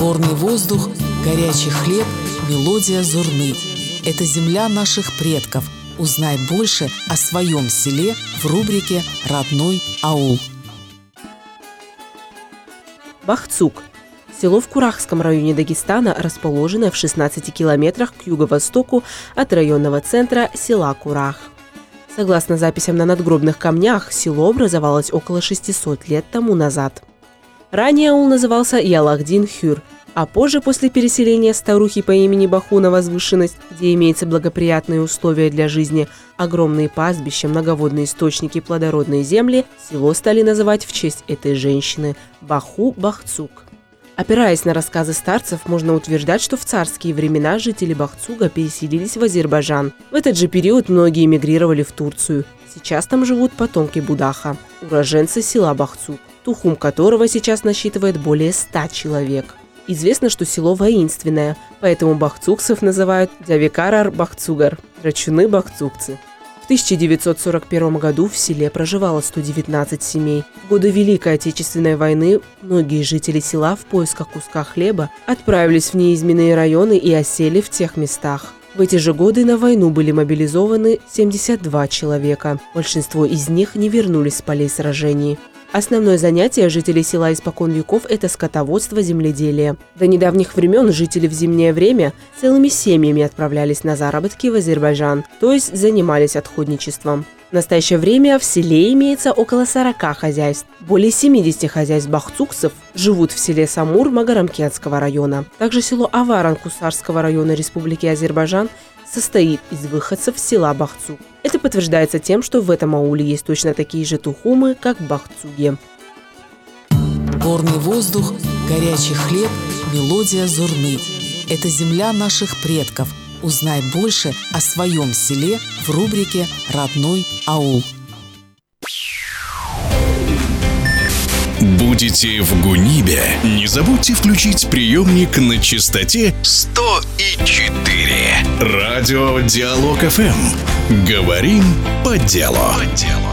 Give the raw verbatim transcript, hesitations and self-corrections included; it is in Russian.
Горный воздух, горячий хлеб, мелодия зурны. Это земля наших предков. Узнай больше о своем селе в рубрике «Родной аул». Бахцуг. Село в Курахском районе Дагестана, расположенное в шестнадцати километрах к юго-востоку от районного центра села Курах. Согласно записям на надгробных камнях, село образовалось около шестисот лет тому назад. Ранее аул назывался Ялахдин-Хюр, а позже, после переселения старухи по имени Баху на возвышенность, где имеются благоприятные условия для жизни, огромные пастбища, многоводные источники, плодородные земли, село стали называть в честь этой женщины – Баху-Бахцуг. Опираясь на рассказы старцев, можно утверждать, что в царские времена жители Бахцуга переселились в Азербайджан. В этот же период многие эмигрировали в Турцию. Сейчас там живут потомки Будаха, уроженцы села Бахцуг, тухум которого сейчас насчитывает более ста человек. Известно, что село воинственное, поэтому бахцугцев называют «Дявикарар-Бахцугар» – «Драчуны-бахцугцы». В тысяча девятьсот сорок первом году в селе проживало сто девятнадцать семей. В годы Великой Отечественной войны многие жители села в поисках куска хлеба отправились в неизменные районы и осели в тех местах. В эти же годы на войну были мобилизованы семьдесят два человека. Большинство из них не вернулись с полей сражений. Основное занятие жителей села испокон веков – это скотоводство, земледелие. До недавних времен жители в зимнее время целыми семьями отправлялись на заработки в Азербайджан, то есть занимались отходничеством. В настоящее время в селе имеется около сорока хозяйств. Более семидесяти хозяйств бахцугцев живут в селе Самур Магарамкентского района. Также село Аваран Кусарского района Республики Азербайджан состоит из выходцев села Бахцуг. Это подтверждается тем, что в этом ауле есть точно такие же тухумы, как в Бахцуге. Горный воздух, горячий хлеб, мелодия зурны. Это земля наших предков. Узнай больше о своем селе в рубрике «Родной аул». Будете в Гунибе? Не забудьте включить приемник на частоте сто и четыре. Радио Диалог эф эм. Говорим по делу. По делу.